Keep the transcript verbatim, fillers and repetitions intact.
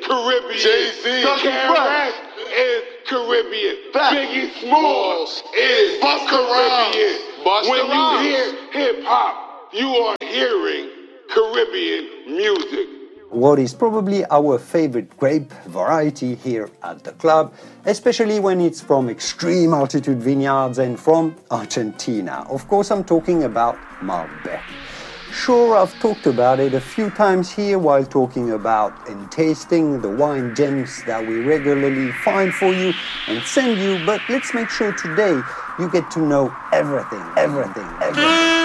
Caribbean. Jay-Z. K-Rap is Caribbean. Biggie Smalls is Caribbean. Busta When you Rhymes. hear hip-hop, you are hearing Caribbean music. What is probably our favorite grape variety here at the club, especially when it's from extreme altitude vineyards and from Argentina. Of course, I'm talking about Malbec. Sure, I've talked about it a few times here while talking about and tasting the wine gems that we regularly find for you and send you, but let's make sure today you get to know everything, everything, everything.